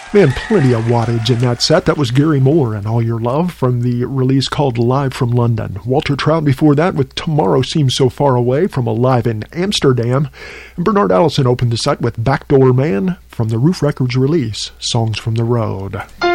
Man, plenty of wattage in that set. That was Gary Moore and All Your Love from the release called Live from London. Walter Trout before that with Tomorrow Seems So Far Away from a Live in Amsterdam. And Bernard Allison opened the set with Backdoor Man from the Roof Records release, Songs from the Road.